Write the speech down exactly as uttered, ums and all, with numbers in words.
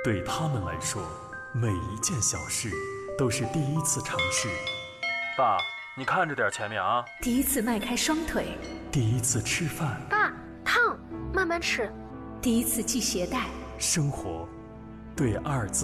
对他们来说，每一件小事都是第一次尝试。 爸，你看着点前面啊！ 第一次迈开双腿， 第一次吃饭， 爸，烫，慢慢吃。 第一次系鞋带， 生活对二字